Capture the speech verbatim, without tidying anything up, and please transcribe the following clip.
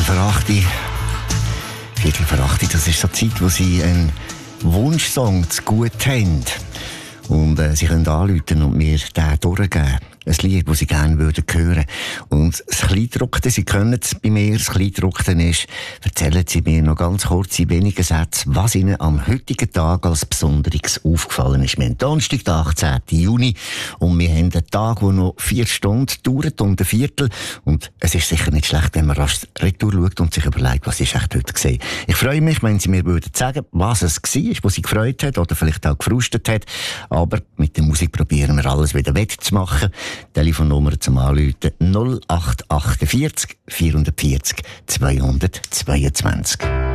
vor acht. Viertel vor acht, das ist so die Zeit, wo Sie einen Wunschsong zu gut haben. Und äh, Sie können anrufen und mir den durchgeben. Ein Lied, das Sie gerne würden hören. Und das Kleidruckte, Sie können es bei mir, das Kleidruckte ist, erzählen Sie mir noch ganz kurz in wenigen Sätzen, was Ihnen am heutigen Tag als Besonderes aufgefallen ist. Wir haben Donnerstag, den achtzehnten Juni, und wir haben einen Tag, der noch vier Stunden dauert und ein Viertel. Und es ist sicher nicht schlecht, wenn man rasch retour schaut und sich überlegt, was ist echt heute gesehen. Ich freue mich, wenn Sie mir würden sagen, was es war, was Sie gefreut hat oder vielleicht auch gefrustet hat. Aber mit der Musik probieren wir alles wieder wettzumachen. Telefonnummer zum Anrufen null acht acht vier, vier vier null, zwei zwei zwei.